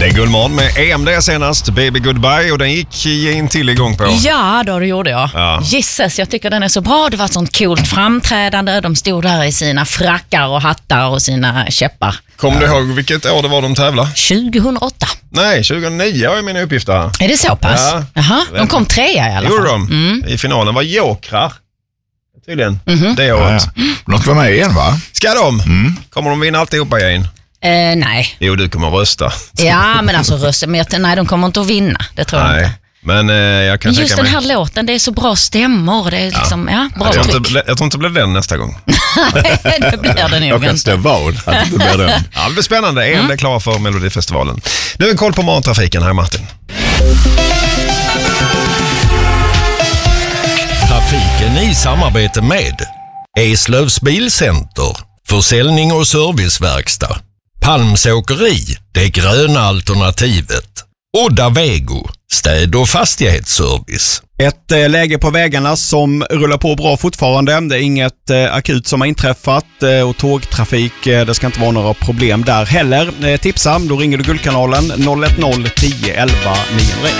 Det är Gullmorgon med EMD senast, Baby Goodbye, och den gick in till igång på. Ja, då det gjorde jag. Ja. Gisses, jag tycker den är så bra. Det var ett sånt coolt framträdande. De stod där i sina frackar och hattar och sina käppar. Kommer du ihåg vilket år det var de tävlade? 2008. Nej, 2009 har jag mina uppgifter här. Är det så pass? Ja. Jaha, de kom trea i alla fall. Gjorde de? I finalen var Jokrar. Tydligen. Det Ja, året. ja. De ska vara med igen, va? Ska de? Kommer de vinna alltihopa igen? Nej. Jo, du kommer rösta. Ja, men alltså rösten. Nej, de kommer inte att vinna. Det tror jag Nej. inte. Men jag kan Men just tänka den mig. här låten, det är så bra stämmor. Det är liksom, bra Jag tryck. tror inte det blir den nästa gång. Det blir det nog Jag kan inte. stå vad att det inte blir den. Ja, det blir spännande. EMD är klar för Melodifestivalen. Nu är vi koll på morgontrafiken här, Martin. Trafiken i samarbete med Eslövs Bilcenter, försäljning och serviceverkstad, Palms åkeri, det gröna alternativet, Odda Vego, städ- och fastighetsservice. Ett läge på vägarna som rullar på bra fortfarande. Det är inget akut som har inträffat och tågtrafik, det ska inte vara några problem där heller. Tipsa, då ringer du Guldkanalen 010 11 901.